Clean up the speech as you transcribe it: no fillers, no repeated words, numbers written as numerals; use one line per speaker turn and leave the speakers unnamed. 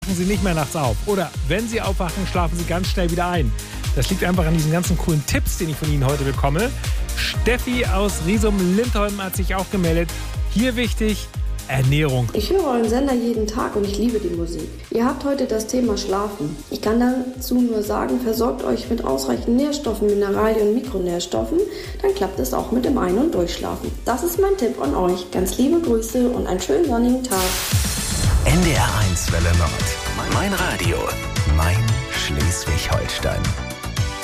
wachen Sie nicht mehr nachts auf. Oder wenn Sie aufwachen, schlafen Sie ganz schnell wieder ein. Das liegt einfach an diesen ganzen coolen Tipps, den ich von Ihnen heute bekomme. Steffi aus Riesum-Lindholm hat sich auch gemeldet. Hier wichtig: Ernährung.
Ich höre euren Sender jeden Tag und ich liebe die Musik. Ihr habt heute das Thema Schlafen. Ich kann dazu nur sagen, versorgt euch mit ausreichend Nährstoffen, Mineralien und Mikronährstoffen, dann klappt es auch mit dem Ein- und Durchschlafen. Das ist mein Tipp an euch. Ganz liebe Grüße und einen schönen sonnigen Tag.
NDR 1 Welle Nord. Mein Radio. Mein Schleswig-Holstein.